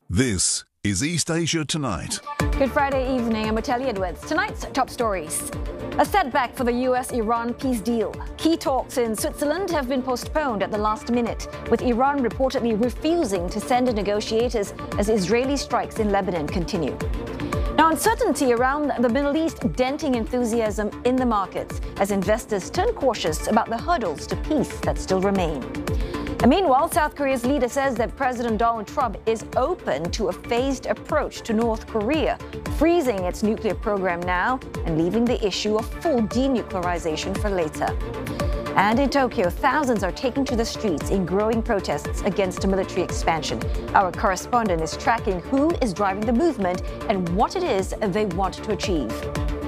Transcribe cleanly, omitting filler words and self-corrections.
This is East Asia Tonight. Good Friday evening, I'm Natalie Edwards. Tonight's top stories. A setback for the US-Iran peace deal. Key talks in Switzerland have been postponed at the last minute, with Iran reportedly refusing to send negotiators as Israeli strikes in Lebanon continue. Now, uncertainty around the Middle East denting enthusiasm in the markets as investors turn cautious about the hurdles to peace that still remain. And meanwhile, South Korea's leader says that President Donald Trump is open to a phased approach to North Korea, freezing its nuclear program now and leaving the issue of full denuclearization for later. And in Tokyo, thousands are taking to the streets in growing protests against a military expansion. Our correspondent is tracking who is driving the movement and what it is they want to achieve.